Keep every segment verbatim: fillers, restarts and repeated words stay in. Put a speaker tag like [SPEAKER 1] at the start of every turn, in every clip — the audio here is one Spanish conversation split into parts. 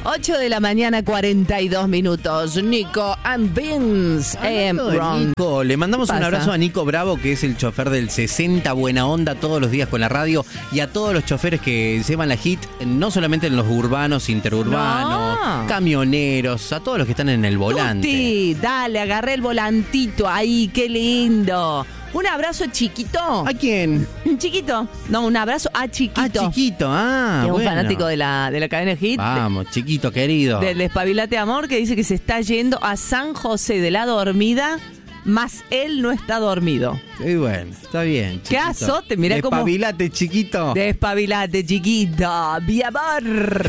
[SPEAKER 1] ocho de la mañana, cuarenta y dos minutos. Nico and Vince.
[SPEAKER 2] Hablando de
[SPEAKER 1] Ron.
[SPEAKER 2] Nico, le mandamos un
[SPEAKER 1] Pasa.
[SPEAKER 2] abrazo a Nico Bravo, que es el chofer del sesenta, buena onda todos los días con la radio, y a todos los choferes que llevan la hit, no solamente en los urbanos, interurbanos,
[SPEAKER 1] No.
[SPEAKER 2] camioneros, a todos los que están en el volante.
[SPEAKER 1] Tuti, dale, agarré el volantito ahí, qué lindo. Un abrazo chiquito.
[SPEAKER 2] ¿A quién?
[SPEAKER 1] Chiquito. No, un abrazo a chiquito.
[SPEAKER 2] Ah, chiquito, ah,
[SPEAKER 1] Que es un
[SPEAKER 2] bueno.
[SPEAKER 1] fanático de la, de la cadena Hit.
[SPEAKER 2] Vamos, chiquito querido.
[SPEAKER 1] Del Despabilate Amor, que dice que se está yendo a San José de la Dormida, más él no está dormido.
[SPEAKER 2] Y bueno, está bien, chiquito.
[SPEAKER 1] Qué azote, mirá cómo-
[SPEAKER 2] Despabilate, chiquito.
[SPEAKER 1] Despabilate, chiquito. Mi amor.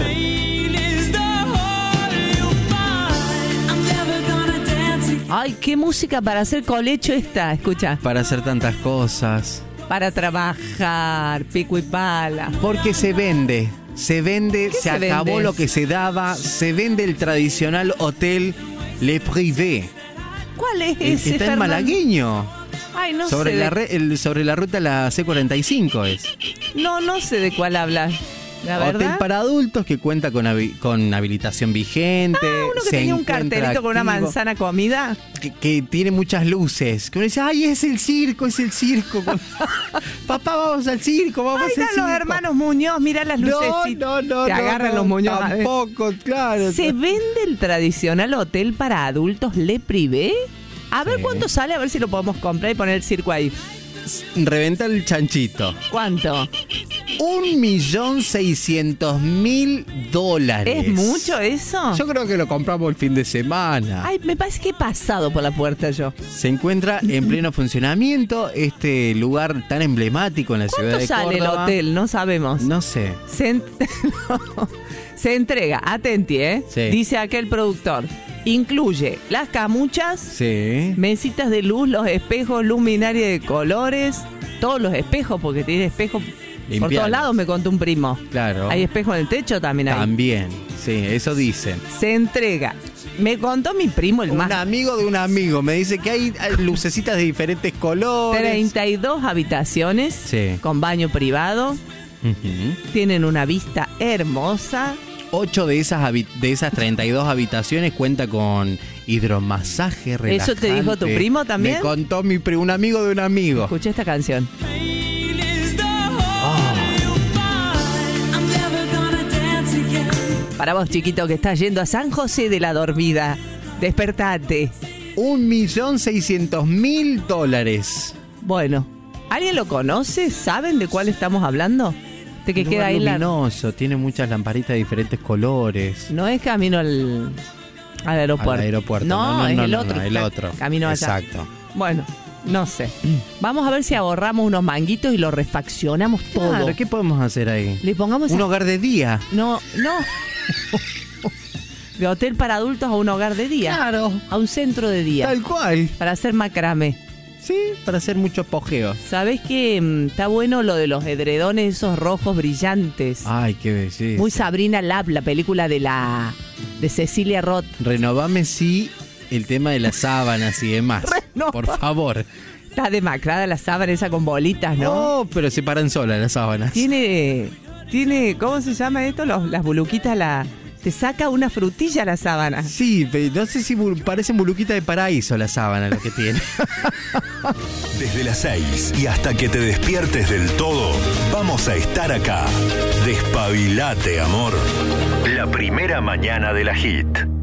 [SPEAKER 1] Ay, qué música para hacer colecho esta. Escucha.
[SPEAKER 2] Para hacer tantas cosas.
[SPEAKER 1] Para trabajar, pico y pala.
[SPEAKER 2] Porque se vende. Se vende,
[SPEAKER 1] ¿Qué
[SPEAKER 2] se,
[SPEAKER 1] se
[SPEAKER 2] acabó
[SPEAKER 1] vende?
[SPEAKER 2] lo que se daba. Se vende el tradicional hotel Le Privé.
[SPEAKER 1] ¿Cuál es
[SPEAKER 2] El que
[SPEAKER 1] ese,
[SPEAKER 2] está en
[SPEAKER 1] Fernando?
[SPEAKER 2] Malagueño.
[SPEAKER 1] Ay, no
[SPEAKER 2] sobre,
[SPEAKER 1] sé.
[SPEAKER 2] la
[SPEAKER 1] de-
[SPEAKER 2] re- el- sobre la ruta la C cuarenta y cinco es.
[SPEAKER 1] No, no sé de cuál hablas. La
[SPEAKER 2] Hotel
[SPEAKER 1] verdad.
[SPEAKER 2] para adultos que cuenta con, habi- con habilitación vigente.
[SPEAKER 1] Ah, uno que
[SPEAKER 2] se
[SPEAKER 1] tenía un
[SPEAKER 2] encuentra
[SPEAKER 1] cartelito con una
[SPEAKER 2] activo,
[SPEAKER 1] manzana comida.
[SPEAKER 2] Que, que tiene muchas luces. Que uno dice, ay, es el circo, es el circo. Papá, vamos al circo, vamos
[SPEAKER 1] Ahí
[SPEAKER 2] al
[SPEAKER 1] están
[SPEAKER 2] circo.
[SPEAKER 1] los hermanos Muñoz, mirá las lucecitas.
[SPEAKER 2] No, no, no.
[SPEAKER 1] Te
[SPEAKER 2] no,
[SPEAKER 1] agarran
[SPEAKER 2] no,
[SPEAKER 1] los Muñoz.
[SPEAKER 2] Tampoco, claro.
[SPEAKER 1] ¿Se vende el tradicional hotel para adultos Le Privé? A ver
[SPEAKER 2] Sí.
[SPEAKER 1] cuánto sale, a ver si lo podemos comprar y poner el circo ahí.
[SPEAKER 2] Reventa el chanchito.
[SPEAKER 1] ¿Cuánto?
[SPEAKER 2] Un millón seiscientos mil dólares.
[SPEAKER 1] ¿Es mucho eso?
[SPEAKER 2] Yo creo que lo compramos el fin de semana.
[SPEAKER 1] Ay, me parece que he pasado por la puerta yo.
[SPEAKER 2] Se encuentra en pleno funcionamiento este lugar tan emblemático en la ciudad
[SPEAKER 1] ¿Cuánto
[SPEAKER 2] de
[SPEAKER 1] sale
[SPEAKER 2] Córdoba.
[SPEAKER 1] el hotel? No sabemos.
[SPEAKER 2] No sé.
[SPEAKER 1] Se, en- Se entrega, atenti, ¿eh?
[SPEAKER 2] Sí.
[SPEAKER 1] Dice aquel productor. Incluye las camuchas,
[SPEAKER 2] Sí.
[SPEAKER 1] mesitas de luz, los espejos, luminaria de colores, todos los espejos, porque tiene espejos por
[SPEAKER 2] Limpiados.
[SPEAKER 1] todos lados, me contó un primo.
[SPEAKER 2] Claro.
[SPEAKER 1] Hay espejo en el techo también ahí.
[SPEAKER 2] También. Sí, eso dicen.
[SPEAKER 1] Se entrega. Me contó mi primo, el
[SPEAKER 2] Un
[SPEAKER 1] más.
[SPEAKER 2] amigo de un amigo me dice que hay hay lucecitas de diferentes colores.
[SPEAKER 1] treinta y dos habitaciones
[SPEAKER 2] Sí.
[SPEAKER 1] con baño privado.
[SPEAKER 2] Ujú.
[SPEAKER 1] Tienen una vista hermosa.
[SPEAKER 2] Ocho de esas, habi- de esas treinta y dos habitaciones cuenta con hidromasaje relajante.
[SPEAKER 1] ¿Eso te dijo tu primo también?
[SPEAKER 2] Me contó mi pri- un amigo de un amigo.
[SPEAKER 1] Escuché esta canción. Para vos, chiquito, que estás yendo a San José de la Dormida. Despertate.
[SPEAKER 2] Un millón seiscientos mil dólares.
[SPEAKER 1] Bueno, ¿alguien lo conoce? ¿Saben de cuál estamos hablando? De que
[SPEAKER 2] Un
[SPEAKER 1] queda
[SPEAKER 2] lugar
[SPEAKER 1] ahí la...
[SPEAKER 2] luminoso, tiene muchas lamparitas de diferentes colores.
[SPEAKER 1] No es camino al, al aeropuerto.
[SPEAKER 2] Al aeropuerto.
[SPEAKER 1] No,
[SPEAKER 2] No, no,
[SPEAKER 1] es
[SPEAKER 2] no,
[SPEAKER 1] el
[SPEAKER 2] no,
[SPEAKER 1] otro.
[SPEAKER 2] no, el
[SPEAKER 1] ca-
[SPEAKER 2] otro.
[SPEAKER 1] Camino allá.
[SPEAKER 2] Exacto.
[SPEAKER 1] Bueno, no sé. Vamos a ver si ahorramos unos manguitos y lo refaccionamos todo.
[SPEAKER 2] Claro, ¿qué podemos hacer ahí?
[SPEAKER 1] Le pongamos...
[SPEAKER 2] Un
[SPEAKER 1] a-
[SPEAKER 2] hogar de día.
[SPEAKER 1] No, no. De hotel para adultos a un hogar de día.
[SPEAKER 2] Claro.
[SPEAKER 1] A un centro de día.
[SPEAKER 2] Tal cual.
[SPEAKER 1] Para hacer macramé.
[SPEAKER 2] Sí, para hacer mucho pojeo.
[SPEAKER 1] ¿Sabés que mm, está bueno lo de los edredones esos rojos brillantes?
[SPEAKER 2] Ay, qué belleza.
[SPEAKER 1] Muy Sabrina Lab, la película de la de Cecilia Roth.
[SPEAKER 2] Renovame sí el tema de las sábanas y demás.
[SPEAKER 1] Renova.
[SPEAKER 2] Por favor.
[SPEAKER 1] Está demacrada la sábana esa con bolitas, ¿no?
[SPEAKER 2] No, pero se paran solas las sábanas.
[SPEAKER 1] Tiene, tiene, ¿cómo se llama esto? Los, las buluquitas, la, te saca una frutilla la sábana.
[SPEAKER 2] Sí, pero no sé si bul- parecen buluquitas de paraíso la sábana lo que tiene.
[SPEAKER 3] Desde las seis y hasta que te despiertes del todo, vamos a estar acá. Despabilate, amor. La primera mañana de la hit.